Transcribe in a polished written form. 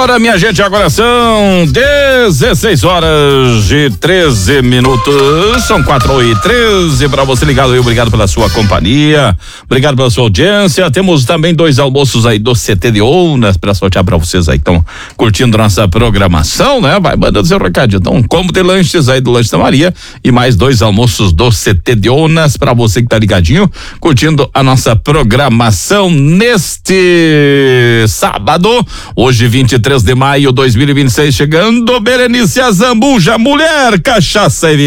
Bora, minha gente, agora são 16h13. São 4h13 para você ligado aí, obrigado pela sua companhia, obrigado pela sua audiência. Temos também 2 almoços aí do CT de Ounas para sortear para vocês aí que estão curtindo nossa programação, né? Vai mandando seu recadinho. Então, um combo de lanches aí do Lanche da Maria e mais 2 almoços do CT de Ounas para você que tá ligadinho, curtindo a nossa programação neste sábado, hoje 23 de maio de 2026, chegando Berenice Azambuja, mulher, cachaça e